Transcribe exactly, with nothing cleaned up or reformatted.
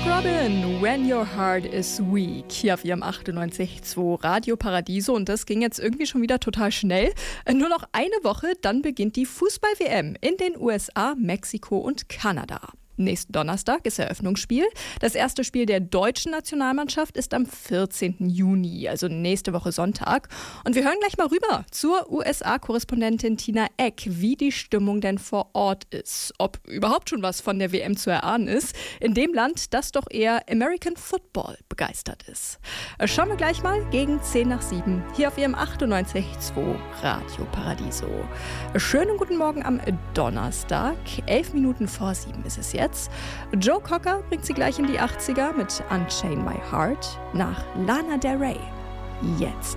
Mark Robin, When Your Heart is Weak, hier auf ihrem achtundneunzig Komma zwei Radio Paradiso. Und das ging jetzt irgendwie schon wieder total schnell. Nur noch eine Woche, dann beginnt die Fußball-W M in den U S A, Mexiko und Kanada. Nächsten Donnerstag ist Eröffnungsspiel. Das erste Spiel der deutschen Nationalmannschaft ist am vierzehnten Juni, also nächste Woche Sonntag. Und wir hören gleich mal rüber zur U S A-Korrespondentin Tina Eck, wie die Stimmung denn vor Ort ist. Ob überhaupt schon was von der W M zu erahnen ist, in dem Land, das doch eher American Football begeistert ist. Schauen wir gleich mal gegen zehn nach sieben hier auf ihrem achtundneunzig Komma zwei Radio Paradiso. Schönen guten Morgen am Donnerstag, elf Minuten vor sieben ist es jetzt. Joe Cocker bringt sie gleich in die achtziger mit Unchain My Heart nach Lana Del Rey. Jetzt.